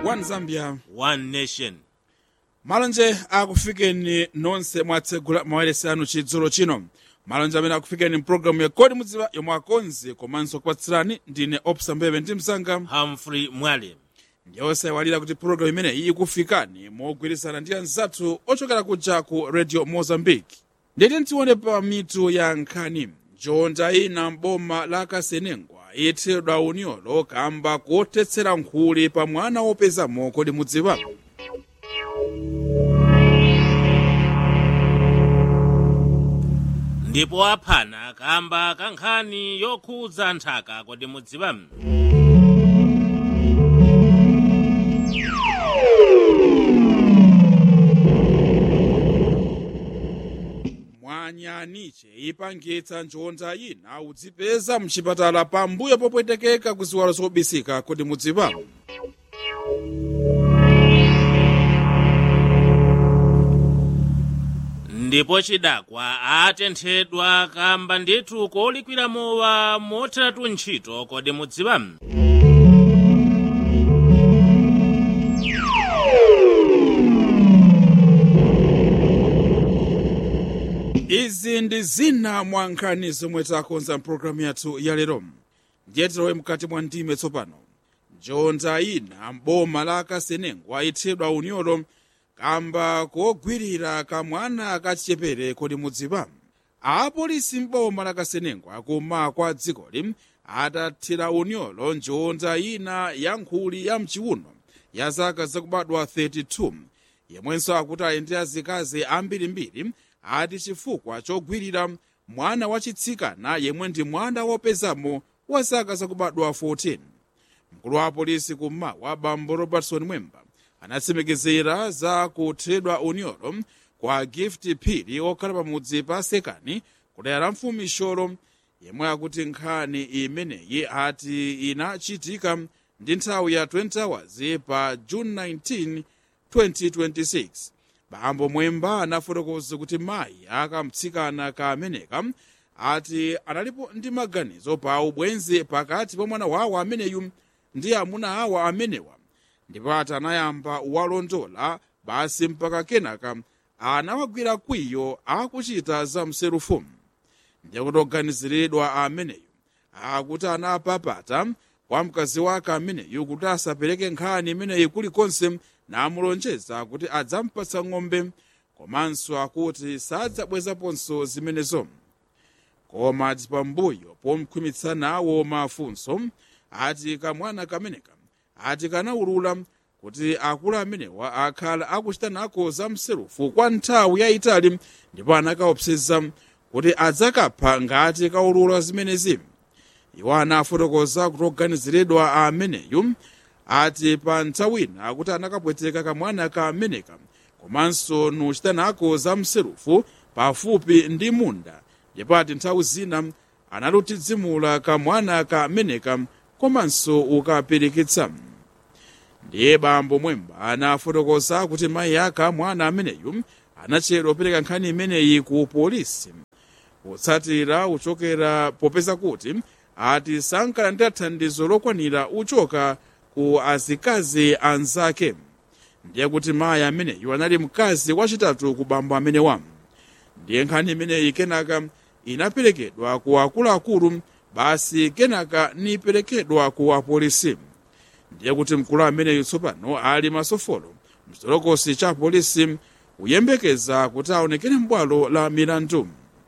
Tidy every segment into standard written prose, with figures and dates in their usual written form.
One Zambia, One Nation. malonje akufikeni nonse mwatsegula mawayilesi anu chidzulo chino. Malonje amene akufikeni mpulogalamu ya Kodi Mudziwa yomwe akonzi komanso kupatsirani ndine Opsa Mbebe ndi msanga Humphrey Mwale. ndiyonse walira kuti pulogalamu imene iyi kufikani mogwirizana ndi anzathu ochokera kuja ku Radio Mozambique. Nditi tione pa mitu ya nkhani. Njonda ina mboma la Kasenengwa ithedwa unyolo kamba kotetsera nkhuli pa mwana wopezamo Kodi Mudziwa. Ndipo aphana kamba kankhani yokhudza nthaka Kodi Mudziwa. Mwanyaniche ipangitsa njonda ina udzipeza mchipatala pambuyo popwetekeka kuziwalo zobisika Kodi Mudziwa. Ndipo chidakwa atenthedwa kamba ndithu kolikwira mowa motheratu ntchito Kodi Mudziwa. Izi ndi zina mwa nkhani zomwe takonza mpulogalamu yathu ya lero. Ndiye tilowe mkati mwa ndime tsopano. Njonda ina mboma la Kasenengwa ithedwa unyolo kamba kogwirira kamwana kachichepere Kodi Mudziwa. Apolisi mboma la Kasenengwa kuma kwa dzikoli atathira unyolo njonda ina ya nkhuli ya mchiuno ya zaka zakubadwa 32 yemwenso akuti ali ndi azikazi ambirimbiri ati chifukwa chogwirira mwana wachitsikana yemwe ndi mwana wopezamo wa zaka zakubadwa 14. Mkulu wa apolisi kummawa Bambo Robertson Mwemba anatsimikizira za kuthedwa unyolo kwa Gift Phiri okhala pamudzi pa Sekani kudera mfumu Sholo yemwe akuti nkhani imeneyi ati inachitika ndi nthawi ya 20 hours pa June 19, 2026. Bambo Mwemba anafotokoza kuti mayi akamtsikana kameneka ati analipo ndi maganizo pa ubwenzi pakati pa mwana wawo ameneyu ndi amuna awa amenewa, ndipo ati anayamba walondola basi mpaka kenaka anawagwira kwiyo akuchita za mserufu. Ndiye kuti oganiziridwa ameneyu akuti anapapata kwa mkazi wake ameneyu kuti asapereke nkhani imeneyi kulikonse namulonjeza kuti adzampatsa ng'ombe komanso akuti sadzabwezaponso zimenezo. Koma ati pambuyo pomkhwimitsa nawo mafunso ati kamwana kameneka ati kanaulula kuti akulu amenewa akhala akuchita nako za mserufu kwa nthawi yayitali ndipo anakaopseza kuti adzakapha ngati kaulula zimenezi. Iwo anafotokoza kuti oganiziridwa ameneyu ati pa nthawi ina akuti anakapweteka kamwana kameneka komanso nuchita nako za mserufu pafupi ndi munda, ndipo ati nthawi zina analutidzimula kamwana kameneka komanso ukapirikitsa. Ndiye Bambo Mwemba anafotokoza kuti mayi aka mwana ameneyu anachedwa kupereka nkhani imeneyi ku polisi kutsatira uchokera popeza kuti ati sankhala ndi thandizo lokwanira uchoka ku azikazi anzake. Ndiye kuti mayi ameneyu anali mkazi wachitatu ku bambo amenewa. Ndiye nkhani imeneyi kenaka inaperekedwa ku akuluakulu basi kenaka niperekedwa ku apolisi. Ndiye kuti mkulu ameneyu tsopano ali masofolo mchitolokosi cha polisi uyembekeza kuti aonekere m'bwalo la milandu.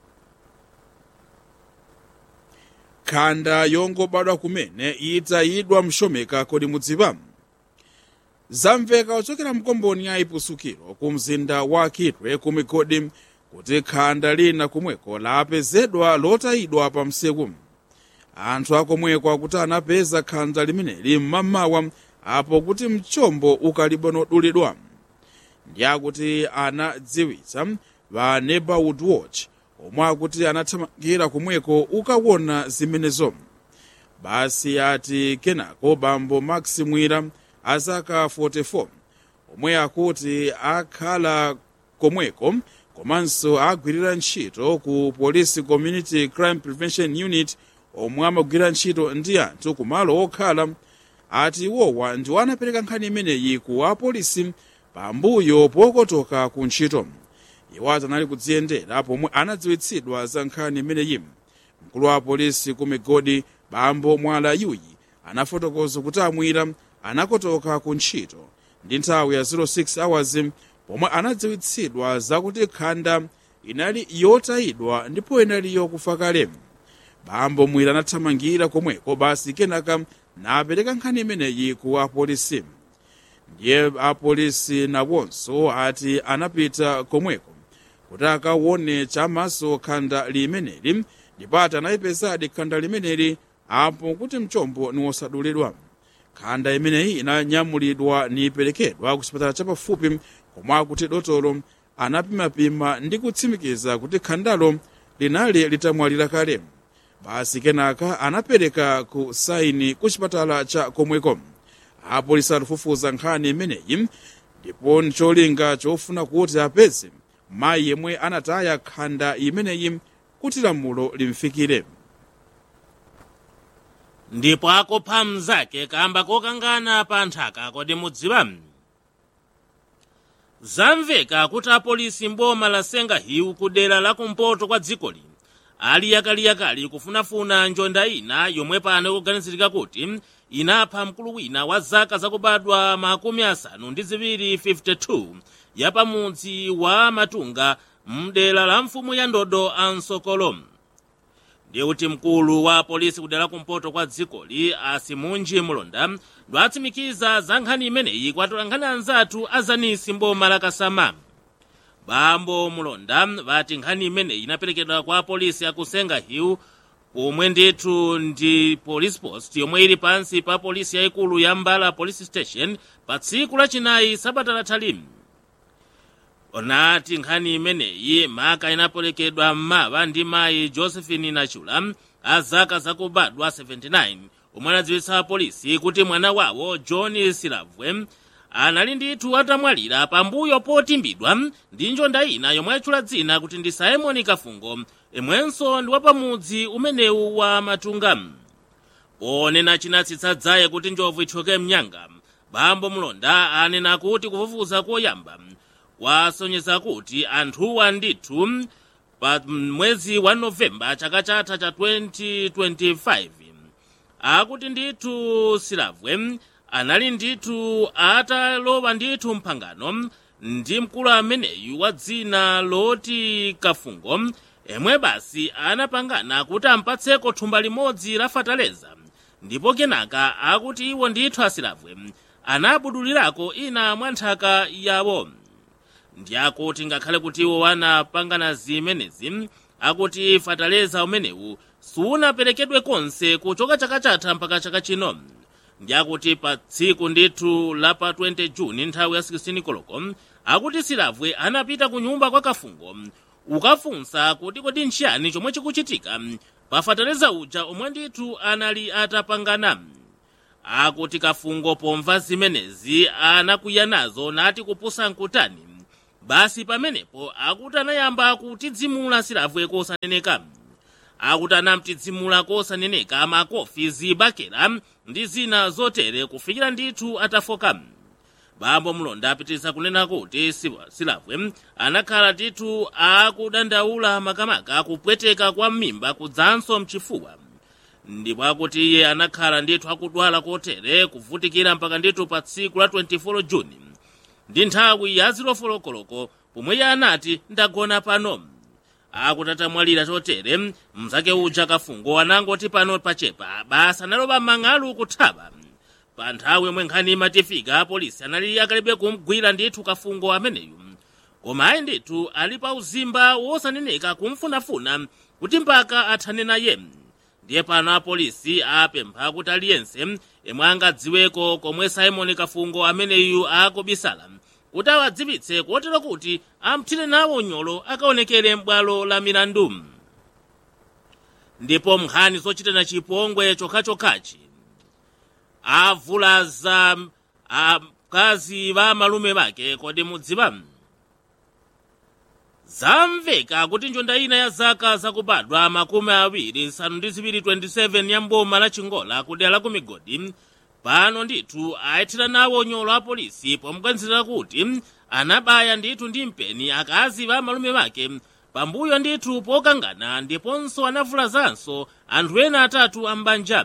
Khanda yongobadwa kumene itayidwa mshomeka Kodi Mudziwa. Zamveka ochokera mkomboni ya Ipusukiro ku mzinda wa Kitwe ku Migodi kuti khanda lina kumweko lapezedwa lotayidwa pa msewu. Anthu akomweko akuti anapeza khanda limeneli mmamawa apo kuti mchombo ukalibonodulidwa. Ndiye akuti anadziwitsa va Neighborhood Watch omwe akuti anathamangira kumweko ukawona zimenezo. Basi ati kenako Bambo Max Mwira azaka 44 omwe akuti akhala komweko komanso agwirira ntchito ku Police Community Crime Prevention Unit omwe amagwira ntchito ndi anthu kumalo okhala ati iwowa ndiwo anapereka nkhani imeneyi ku apolisi pambuyo pokotoka ku ntchito. Iwo anali kudziyendera pomwe anadziwitsidwa za nkhani imeneyi. Mkulu wa apolisi ku Migodi Bambo Mwala Yuyi anafotokoza kuti amwira anakotoka ku ntchito ndi nthawi ya 06 hours pomwe anadziwitsidwa zakuti khanda inali yotayidwa ndipo inali yokufa kale. Bambo Mwira anathamangira komweko basi kenaka napereka nkhani imeneyi ku apolisi. Ndiye apolisi nawonso ati anapita komweko kuti akaone chamaso khanda limeneli ndipo ati anayipezadi khanda limeneli apo kuti mchombo niwosadulidwa. Khanda imeneyi inanyamulidwa niperekedwa ku chipatala chapafupi komwe akuti dotolo anapimapima ndi kutsimikiza kuti khandalo linali litamwalira kale. Basi kenaka anapereka ku saini ku chipatala cha komweko. Apolisi akufufuza nkhani imeneyi ndipo ncholinga chofuna kuti apeze mayi yemwe anataya khanda imeneyi kuti lamulo limfikire. Ndipo akupha mnzake kamba kokangana pa nthaka. Kodi mudziwa? Zamveka kuti apolisi mboma la Sengahiwu ku dera la kumpoto kwa dzikoli ali yakaliyakali kufunafuna njonda ina yomwe pano kuganizirika kuti inapha mkulu wina wa zaka zakubadwa 52 52 ya pamudzi wa Matunga mdera la mfumu ya Ndodo Ansokolo. Ndiye kuti mkulu wa polisi kudera kumpoto kwa dzikoli Asimunji Mulonda ndwatsimikiza za nkhani imeneyi kwa atolankhani anzathu azanisi mboma la Kasama. Bambo Mulonda vati nkhani imeneyi inaperekedwa kwa polisi ya ku Sengahiwu pomwe ndithu ndi police post yomwe ili pansi pa polisi yaikulu ya Mbala police station pa tsiku lachinayi sabata latha. Onati nkhani imeneyi maka inaperekedwa mmawa ndi mayi Josephine Nachula azaka zakubadwa 79 omwe anadziwitsa polisi kuti mwana wawo John Silavwe anali ndithu atamwalira pambuyo potimbidwa ndi njonda ina yomwe atchula dzina kuti ndi Simon Kafungo imwenso ndi wapamudzi umenewu wa Matunga. Ponena chinatsitsa dzaye kuti njovu ithyoke mnyanga, Bambo Mulonda anena kuti kufufuza koyamba kwasonyeza kuti anthuwa ndithu pa mwezi wa Novemba chaka chatha cha 2025 akuti ndithu Silavwe anali ndithu atalowa ndithu mphangano ndi mkulu ameneyu wa dzina loti Kafungo emwe basi anapangana kuti ampatseko thumba limodzi la fataleza ndipo kenaka akuti iwo ndithu Asilavwe anabudulirako ina mwa nthaka yawo. Ndi akuti ngakhale kuti iwo anapangana zimenezi akuti fataleza umenewu sunaperekedwe konse kuchoka chaka chatha mpaka chaka chino. Ndi akuti pa tsiku ndithu la pa 20 Juni nthawi ya 16 koloko akuti Silavwe anapita ku nyumba kwa Kafungo ukafunsa kuti kodi nchiyani chomwe chikuchitika pa fataleza uja omwe ndithu anali atapangana. Akuti Kafungo pomva zimenezi anakwiya nazo nati kupusa nkutani. Basi pamenepo akuti anayamba kutidzimula Silavwe kosaneneka. Akuti anamtidzimula kosaneneka makofi, zibakera ndi zina zotere kufikira ndithu atafoka. Bambo Mulonda apitiriza kunena kuti Silavwe anakhala ndithu akudandaula makamaka kupweteka kwa mimba kudzanso mchifuwa. Ndipo akuti iye anakhala ndithu akudwala kotere kuvutikira mpaka ndithu pa tsiku la 24 Juni ndi nthawi ya 0 koloko pomwe iye anati ndagona pano. Akuti atamwalira chotere mzake uja Kafungo anangoti pano pachepa basa analoba mang'alu kuthaba. Pa nthawi yomwe nkhani imatifika apolisi anali akalibe kumgwira ndithu Kafungo ameneyu, koma ayi ndithu ali pa uzimba wosaneneka kumfunafuna kuti mpaka athane naye. Ndiye pano apolisi apempha kuti aliyense yemwe angadziweko komwe Simon Kafungo ameneyu akubisala kuti awadziwitse kotero kuti amthire nawo nyolo akaonekere m'bwalo la milandu. Ndipo nkhani zochitana chipongwe chokhachokhachi avulaza akazi va malume bake. Kodi mudziwa? Zamveka kuti njonda ina ya zaka zakubadwa 27 27 ya mboma la Chingola kudera la ku Migodi pano ndithu ayithira nawo nyolo a polisi pomugwenzera kuti anabaya ndithu ndi mpeni akazi a malume ake pambuyo ndithu pokangana ndiponso anavulazanso anthu ena atatu ambanja.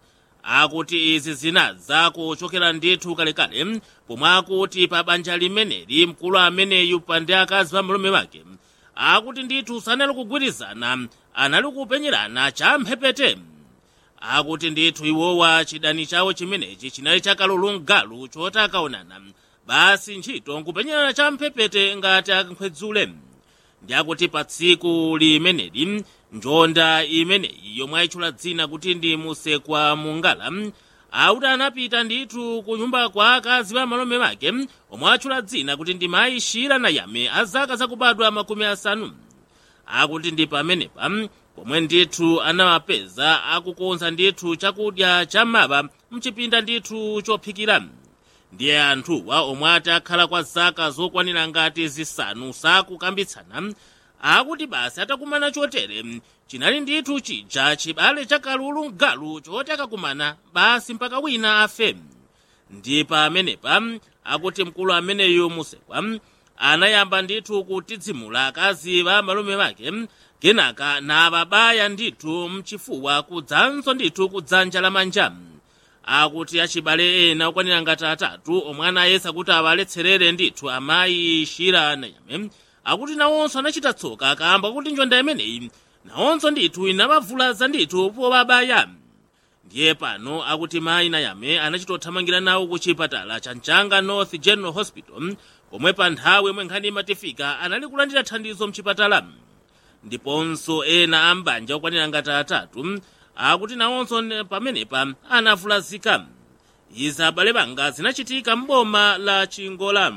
Akuti izi zinadza kuchokera ndithu kalekale pomwe akuti pa banja limeneli mkulu ameneyu pandi akazi a malume ake akuti ndithu sanali kugwirizana, anali kupenyerana champhepete. Akuti ndithu iwowa chidani chawo chimenechi chinali chakalulungalu choti akaonana basi ntchito nkupenyerana champhepete ngati akankhwedzule. Ndi akuti pa tsiku limeneli njonda imeneyi yomwe ayitchula dzina kuti ndi Musekwa Mungala akuti anapita ndithu ku nyumba kwa akazi a malume ake omwe atchula dzina kuti ndi mayi Shira Nayame a zaka zakubadwa 50. Akuti ndi pamenepa pomwe ndithu anawapeza akukonza ndithu chakudya cham'mawa mchipinda ndithu chophikira. Ndiye anthuwa omwe atakhala kwa zaka zokwanira ngati zisanu sakukambitsana akuti basi atakumana chotere chinali ndithu chija chibale chakalulungalu choti akakumana basi mpaka wina afe. Ndi pamenepa akuti mkulu ameneyu Musekwa anayamba ndithu kutidzimula akazi a malume ake kenaka nababaya ndithu mchifuwa kudzanso ndithu kudzanja lamanja. Akuti achibale ena okwanira ngati atatu omwe anayesa kuti awaletserere ndithu amayi Shira Nayame akuti nawonso anachita tsoka kamba kuti njonda imeneyi nawonso ndithu inawavulaza ndithu pobabaya. Ndiye pano akuti mayi Nayame anachitothamangira nawo ku chipatala cha Mchanga North General Hospital komwe pa nthawi yomwe nkhani imatifika anali kulandira thandizo mchipatala. Ndiponso ena ambanja okwanira ngati atatu akuti nawonso pamenepa anavulazika. Izi abale banga zinachitika m'boma la Chingola.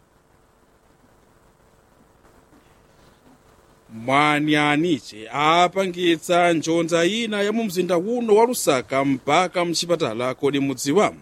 Mwanianiche apangitsa njonda ina ya mu mzinda uno wa Lusaka mpaka mchipatala kodi mudziwa.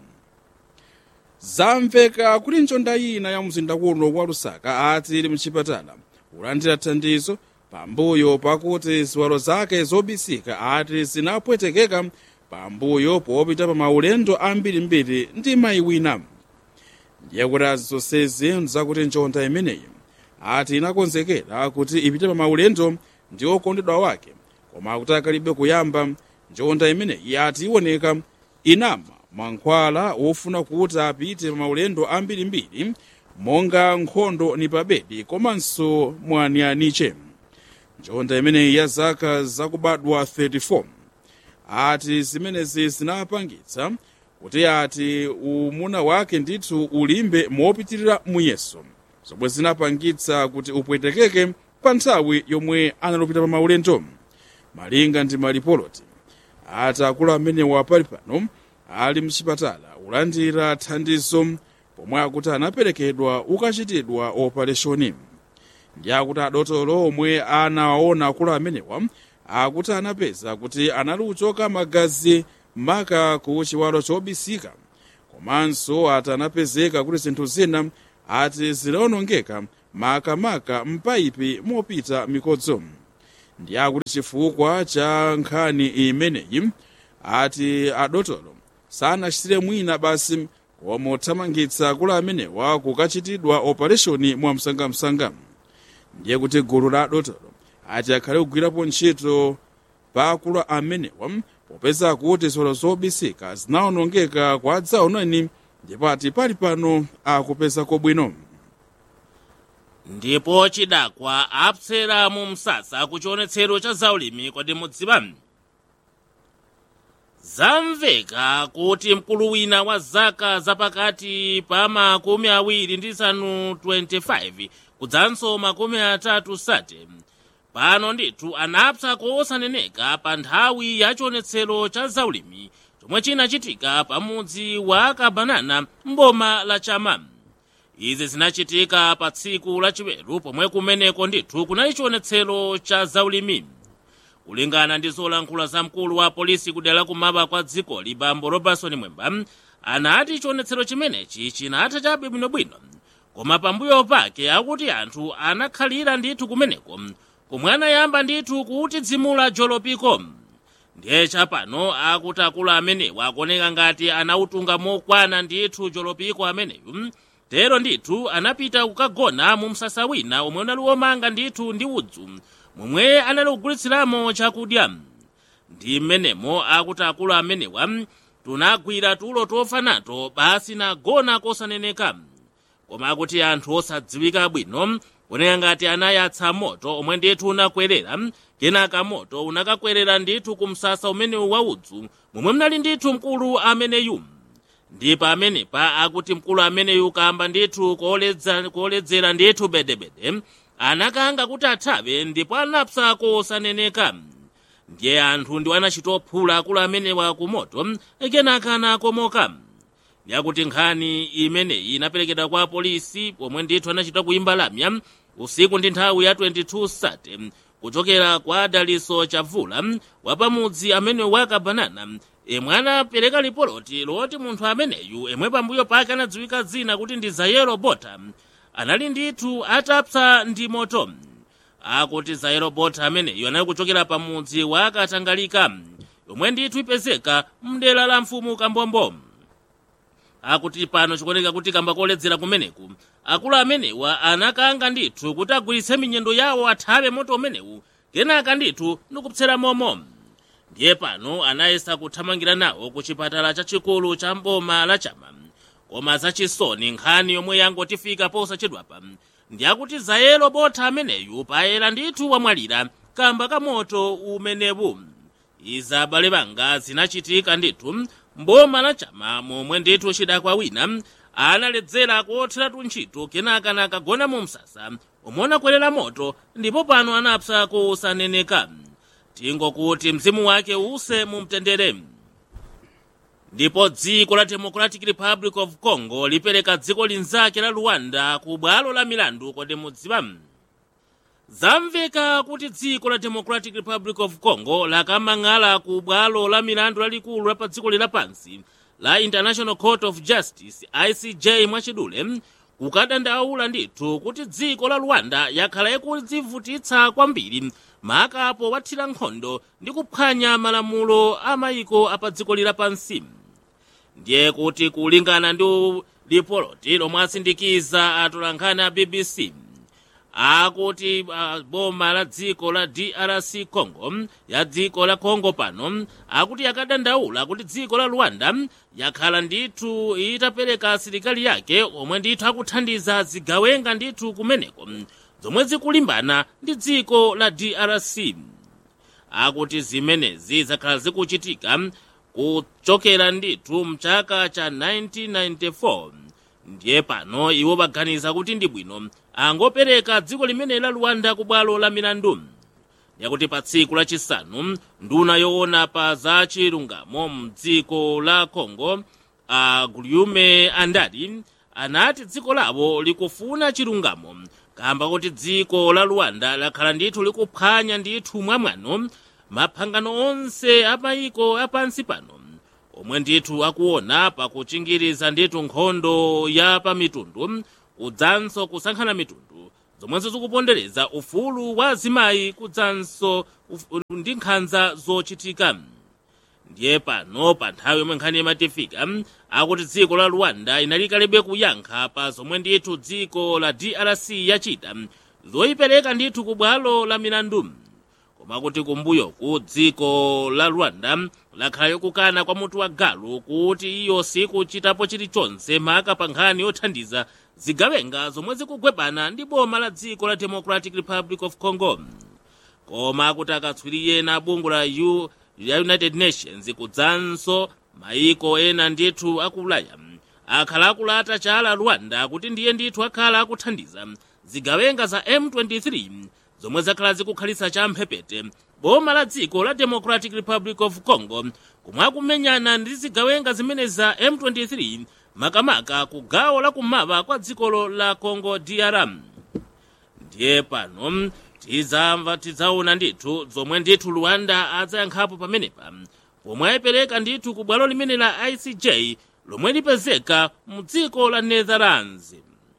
Zamveka kuti njonda ina ya mzinda uno wa Lusaka ati ili mchipatala ulandira thandizo pambuyo pakuti ziwalo zake zobisika ati zinapwetekeka pambuyo popita pa maulendo ambirimbiri ndi mayi wina. Ndiye kuti zonsezi nzakuti njonda imeneyi ati inakonzekera kuti ipite pa maulendo ndi okondedwa wake, koma kuti akalibe kuyamba njonda imeneyi ati iwoneka inama mankhwala wofuna kuti apite pa maulendo ambirimbiri monga nkhondo ni pabedi komanso mwanianiche. Njonda imeneyi ya zaka zakubadwa 34 ati zimenezi zinapangitsa kuti ati umuna wake ndithu ulimbe mopitirira muyeso, zomwe zinapangitsa kuti upwetekeke pa nthawi yomwe analupita pa maulendo. Malinga ndi malipoloti ati akulu amenewa pali pano ali mchipatala ulandira thandizo pomwe akuti anaperekedwa ukachitidwa operation. Ndi akuti adotolo omwe anawaona akulu amenewa akuti anapeza kuti anali kuchoka magazi maka ku chiwalo chobisika, komanso ati anapezeka kuti zinthu zina ati zinawonongeka makamaka mpaipi mopita mikodzo. Ndi akuti chifukwa cha nkhani imeneyi ati adotolo sanachitire mwina basi womothamangitsa akulu amenewa kukachitidwa operation mwamsangamsanga. Ndiye kuti gulu la adotolo ati akhale kugwirapo ntchito pa akulu amenewa popeza kuti ziwalo zobisika zinawonongeka kwa adzaonani, ndipo ati pali pano akupeza kobwino. Ndipo chidakwa apsera mu msasa kuchionetsero cha zaulimi kodi mudziwa. Zamveka kuti mkulu wina wa zaka zapakati pa 25 kudzanso 30 pano ndithu anapsa kosaneneka pa nthawi ya chionetsero cha zaulimi chomwe chinachitika pamudzi wa Kabanana mboma la Chama. Izi zinachitika pa tsiku lachiweru pomwe kumeneko ndithu kunali chionetsero cha zaulimi. Kulingana ndi zolankhula za mkulu wa polisi kudera kumaba kwa dzikoli Bambo Robertson Mwemba anati chionetsero chimenechi chinatha chabe bwinobwino, koma pambuyo pake akuti anthu anakhalira ndithu kumeneko komwe anayamba ndithu kuti dzimula jolopiko. ndiye chapano akuti akulu amenewa akuoneka ngati anautunga mokwana ndithu jolopiko ameneyu, tero ndithu anapita kukagona mu msasa wina omwe unali womanga ndithu ndi udzu momwe anali kugulitsiramo chakudya. Ndi mmenemo akuti akulu amenewa tunagwira tulo tofanato basi nagona kosaneneka, koma akuti anthu osadziwika bwino kuoneka ngati anayatsa moto omwe ndithu unakwerera, kenaka moto unakakwerera ndithu ku msasa umenewu wa udzu momwe mnali ndithu mkulu ameneyu. Ndi pamenepa akuti mkulu ameneyu kamba ndithu kuoledzera ndithu bedebede anakanga kuti athawe ndipo anapsa kosaneneka. Ndiye anthu ndi anachitophula akulu amenewa ku moto kenaka anakomoka. Yakuti nkhani imeneyi inaperekedwa kwa polisi pomwe ndithu anachita kuimba lamya usiku ndi nthawi ya 22:30 kuchokera kwa Daliso Chavula wapamudzi amene wakabanana, emwe anapereka lipoloti loti munthu ameneyu emwe pambuyo pake anadziwika dzina kuti ndi Zayelo Bota anali ndithu atapsa ndi moto. Akuti Zayelo Bota ameneyu anali kuchokera pamudzi wa Katangalika yomwe ndithu ipezeka mdera la mfumu Kambombo. Akuti pano chikuoneka kuti kamba koledzera kumeneku akulu amenewa anakanga ndithu kuti agwiritse minyendo yawo athawe moto umenewu kenaka ndithu nikupsera momo. Ndiye pano anayesa kuthamangira nawo ku chipatala chachikulu cha mboma la Chama, koma zachisoni nkhani yomwe yangotifika posachedwapa ndi akuti Zayelo Bota ameneyu payera ndithu wamwalira kamba ka moto umenewu. Izi abale banga zinachitika ndithu mboma la Chama momwe ndithu chidakwa wina analedzera kuotheratu ntchito kenaka nakagona mu msasa omwe unakwerera moto ndipo pano anapsa kosaneneka. Tingokuti mzimu wake use mu mtendere. Ndipo dziko la Democratic Republic of Congo lipereka dziko linzake la Rwanda ku bwalo la milandu kodi mudziwa. Zamveka kuti dziko la Democratic Republic of Congo lakamang'ala ku bwalo la milandu lalikulu la pa dziko lapansi la International Court of Justice ICJ mwachidule kukadandaula ndithu kuti dziko la Rwanda yakhala ikudzivutitsa kwambiri makapo wathira nkhondo ndi kuphwanya malamulo a mayiko apa dziko lapansi. Ndiye kuti kulingana ndi lipoloti lomwe asindikiza atolankhani a BBC akuti boma la dziko la DRC Congo ya dziko la Congo pano akuti yakadandaula kuti dziko la Rwanda yakhala ndithu itapereka asilikali yake omwe ndithu akuthandiza zigawenga ndithu kumeneko zomwe zikulimbana ndi dziko la DRC. Akuti zimenezi zakhala zikuchitika kuchokera ndithu mchaka cha 1994. Ndiye pano iwo baganiza kuti ndi bwino angopereka dziko limene la Rwanda ku bwalo la milandu. Yakuti pa tsiku lachisanu nduna yoona pa za chilungamo mdziko la Congo Guillaume Andadi anati dziko lawo likufuna chilungamo kamba kuti dziko la Rwanda lakhala ndithu likuphwanya ndithu mwamwano maphangano onse amayiko apansi pano omwe ndithu akuona pakuchingiriza ndithu nkhondo ya pamitundu kudzanso kusankhana mitundu zomwenso zikupondereza ufulu wa azimayi kudzanso ndi nkhanza zochitika. Ndiye pano pa nthawi yomwe nkhani imatifika akuti dziko la Rwanda inalikalebe kuyankha pa zomwe ndithu dziko la DRC yachita zoyipereka ndithu ku bwalo la milandu, koma kuti kumbuyo ku dziko la Rwanda lakhala yokukana kwa mutu wa galu kuti iyo sikuchitapo chilichonse maka pa nkhani yothandiza zigawenga zomwe zikugwebana ndi boma la dziko la Democratic Republic of Congo. Koma kuti akatswiri ena bungu la United Nations kudzanso mayiko ena ndithu akulaya akhala akulata chala Rwanda kuti ndiye ndithu akhala akuthandiza zigawenga za M23 zomwe zakhala zikukhalitsa cha mphepete boma la dziko la Democratic Republic of Congo kumwe akumenyana ndi zigawenga zimene za M23 makamaka ku gawo la kummawa kwa dziko la Congo DR. Ndiye pano tidzaona ndithu zomwe ndithu Rwanda adzayankhapo pamenepa pomwe ayipereka ndithu ku bwalo limene la ICJ lomwe lipezeka mu dziko la Netherlands.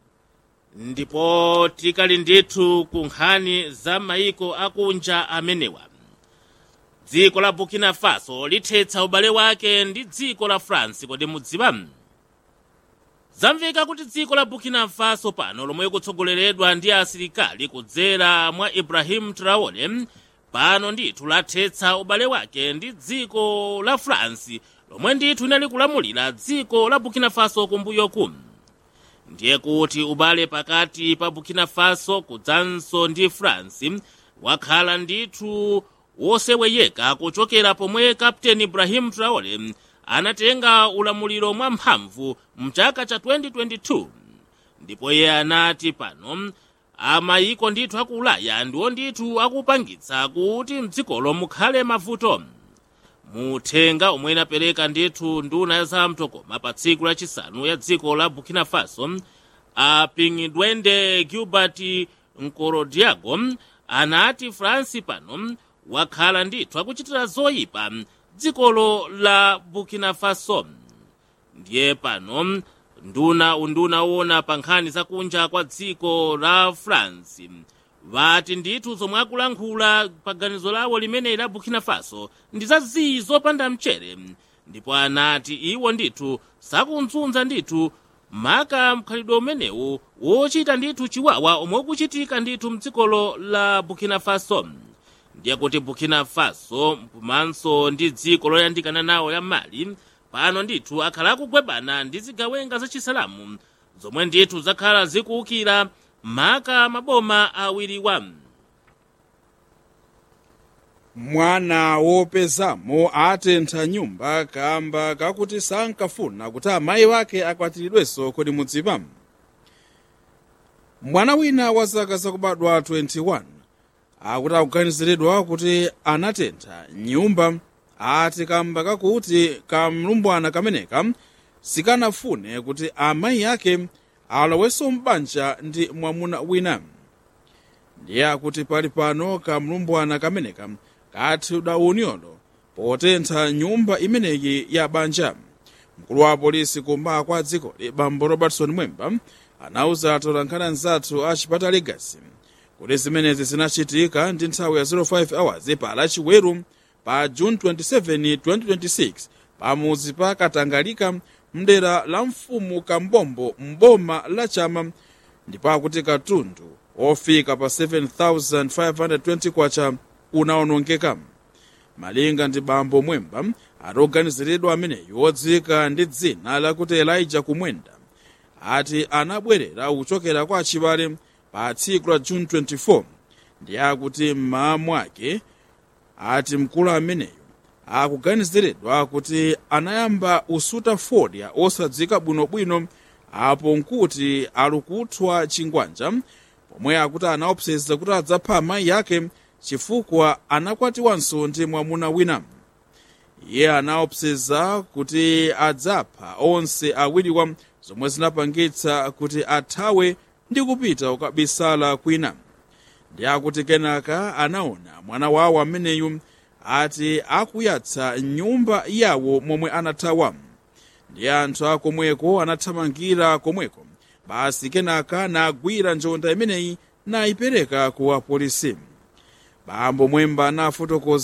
Ndipo tikali ndithu ku nkhani za mayiko akunja amenewa, dziko la burkina faso lithetsa ubale wake ndi dziko la france. Kodi mudziwa? Zamveka kuti dziko la burkina faso pano lomwe kutsogoleredwa ndi asilikali kudzera mwa Ibrahim Traore pano ndithu lathetsa ubale wake ndi dziko la france lomwe ndithu linali kulamulira dziko la burkina faso kumbuyoku. Ndiye kuti ubale pakati pa burkina faso kudzanso ndi france wakhala ndithu woseweyeka kuchokera pomwe Kapteni Ibrahim Traore anatenga ulamuliro mwamphamvu mchaka cha 2022. Ndipo iye anati pano amayiko ndithu aku ulaya ndiwo ndithu akupangitsa kuti mdzikolo mukhale mavuto. Muthenga omwe inapereka ndithu nduna ya zamtokoma pa tsiku lachisanu ya dziko la burkina faso Apingidwende Gilbert Nkorodiago anati france pano wakhala ndithu akuchitira zoyipa dzikolo la burkina faso. Ndiye pano unduna wona pa nkhani zakunja kwa dziko la france vati ndithu zomwe akulankhula pa ganizo lawo limene la burkina faso ndi zaziyi zopanda mchere. Ndipo anati iwo ndithu sakunzunza ndithu maka mkhalidwe umenewu wochita ndithu chiwawa omwe ukuchitika ndithu mdzikolo la burkina faso. Ndiye kuti burkina faso mpumanso ndi dziko loyandikana nawo ya mali pano ndithu akhala akugwebana ndi zigawenga zachisalamu zomwe ndithu zakhala zikuwukira maka maboma awiriwa. Mwana wopezamo atentha nyumba kamba kakuti sankafuna kuti amayi wake akwatiridwenso. Kodi mudziwa? Mwana wina wa zaka zakubadwa 21 akuti akuganiziridwa kuti anatentha nyumba ati kamba kakuti kamlumbwana kameneka sikanafune kuti amayi ake alowenso mbanja ndi mwamuna wina. Ndiye akuti pali pano kamlumbwana kameneka kathidwa unyolo potentha nyumba imeneyi ya banja. Mkulu wa polisi kummawa kwa dziko bambo Robertson Mwemba anauza atolankhani anzathu a chipata Legacy kuti zimenezi zinachitika ndi nthawi ya 05 hours pa lachiweru pa June 27, 2026 pamuzi pa Katangalika mdera la mfumu Kambombo mboma la Chama. Ndipo akuti katundu ofika pa 7,520 kwacha unaonongeka. Malinga ndi bambo Mwemba atoganiziridwa ameneyu odzika ndi dzina lakuti Elijah Kumwenda ati anabwerera kuchokera kwa achibale pa tsiku la June 24. Ndiye akuti mmawa mwake ati mkulu ameneyu akuganiziridwa kuti anayamba usuta fodya osadzika bwinobwino apo nkuti alukuthwa chingwanja pomwe akuti anaopseza kuti adzapha amayi yake chifukwa anakwatiwanso ndi mwamuna wina. Iye anaopseza kuti adzapha onse awiriwa zomwe zinapangitsa kuti athawe ndi kupita ukabisala kwina. Ndiye akuti kenaka anaona mwana wawo ameneyu ati akuyatsa nyumba yawo momwe anathawa. Ndiye anthu akomweko anathamangira komweko basi kenaka nagwira njonda imeneyi nayipereka ku apolisi. Bambo Mwemba anafotokoza